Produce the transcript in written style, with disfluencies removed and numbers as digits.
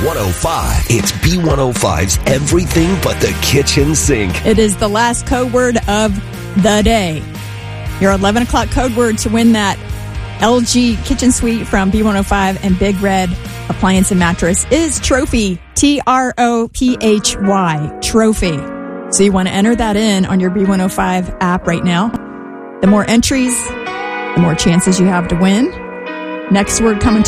B105. It's B105's Everything But the Kitchen Sink. It is the last code word of the day. Your 11 o'clock code word to win that LG Kitchen Suite from B105 and Big Red Appliance and Mattress is Trophy. TROPHY. Trophy. So you want to enter that in on your B105 app right now. The more entries, the more chances you have to win. Next word coming